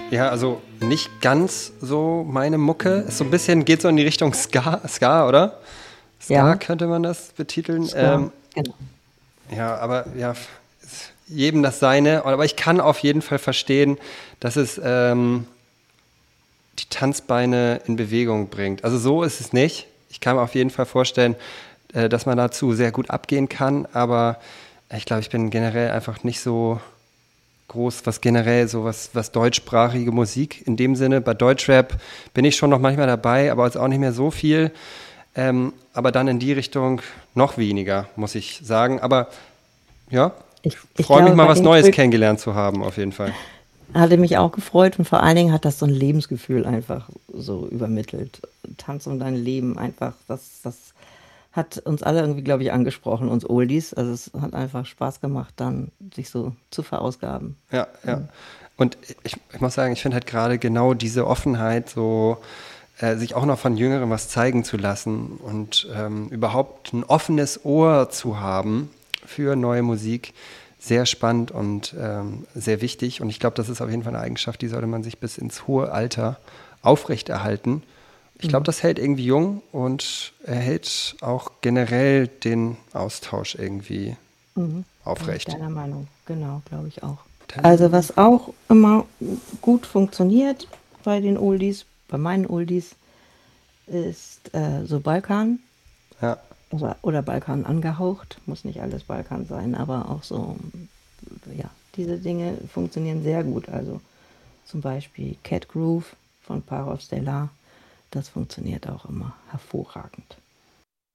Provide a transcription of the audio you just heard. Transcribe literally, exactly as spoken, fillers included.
Ja, also nicht ganz so meine Mucke. Ist so ein bisschen, geht so in die Richtung Ska, Ska, oder? Ska Ja, könnte man das betiteln. Ska, Ähm, genau. ja, aber ja, ist jedem das Seine. Aber ich kann auf jeden Fall verstehen, dass es ähm, die Tanzbeine in Bewegung bringt. Also so ist es nicht. Ich kann mir auf jeden Fall vorstellen, äh, dass man dazu sehr gut abgehen kann. Aber ich glaube, ich bin generell einfach nicht so groß, was generell so was, was deutschsprachige Musik in dem Sinne. Bei Deutschrap bin ich schon noch manchmal dabei, aber jetzt auch nicht mehr so viel. Ähm, aber dann in die Richtung noch weniger, muss ich sagen. Aber ja, Ich, ich freue mich glaube, mal bei was dem Neues Stück kennengelernt zu haben, auf jeden Fall. hatte mich auch gefreut und vor allen Dingen hat das so ein Lebensgefühl einfach so übermittelt. Tanz um dein Leben einfach, das, das hat uns alle irgendwie, glaube ich, angesprochen, uns Oldies. Also es hat einfach Spaß gemacht, dann sich so zu verausgaben. Ja, ja. Mhm. Und ich, ich muss sagen, ich finde halt gerade genau diese Offenheit, so äh, sich auch noch von Jüngeren was zeigen zu lassen und ähm, überhaupt ein offenes Ohr zu haben für neue Musik, sehr spannend und ähm, sehr wichtig. Und ich glaube, das ist auf jeden Fall eine Eigenschaft, die sollte man sich bis ins hohe Alter aufrechterhalten. Ich glaube, Mhm. das hält irgendwie jung und erhält auch generell den Austausch irgendwie Mhm. Bin ich aufrecht. deiner Meinung. Genau, glaube ich auch. Also Dann, was auch immer gut funktioniert bei den Oldies, bei meinen Oldies, ist äh, so Balkan ja. oder, oder Balkan angehaucht. Muss nicht alles Balkan sein, aber auch so, ja, diese Dinge funktionieren sehr gut. Also zum Beispiel Cat Groove von Parov Stellar, das funktioniert auch immer hervorragend.